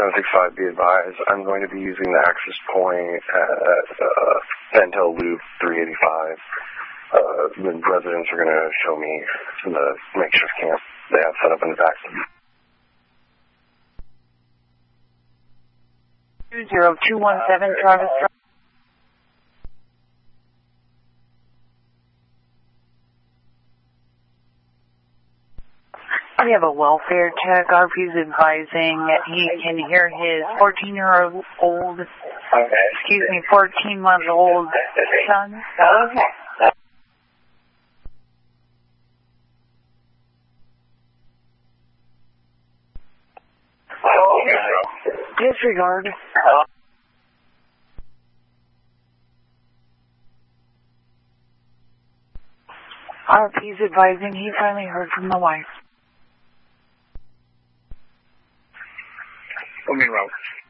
765, be advised, I'm going to be using the access point at Fantail Loop 385. The residents are going to show me the makeshift camp they have set up in the back. 20217 Travis Drive. We have a welfare check. RP's advising that he can hear his 14-month-old son. Okay. Disregard. RP's advising he finally heard from the wife. Route.